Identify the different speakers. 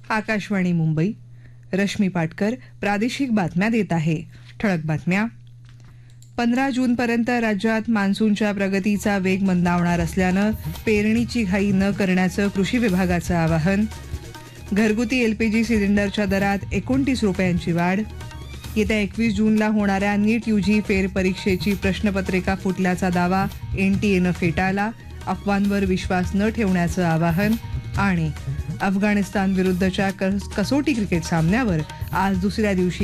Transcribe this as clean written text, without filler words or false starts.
Speaker 1: आकाशवाणी मुंबई. रश्मी पाटकर प्रादेशिक बातम्या देत आहे. ठळक बातम्या. 15 जूनपर्यंत राज्यात मान्सूनच्या प्रगतीचा वेग मंदावणार असल्यानं पेरणीची घाई न करण्याचं कृषी विभागाचं आवाहन. घरगुती एलपीजी सिलेंडरच्या दरात 29 रुपयांची वाढ. येत्या 21 जूनला होणाऱ्या नीट यूजी फेरपरीक्षेची प्रश्नपत्रिका फुटल्याचा दावा एनटीएनं फेटाळला. अफवांवर विश्वास न ठेवण्याचं आवाहन. आणि अफगाणिस्तान विरुद्धच्या कसोटी क्रिकेट सामन्यावर आज दुसऱ्या दिवशी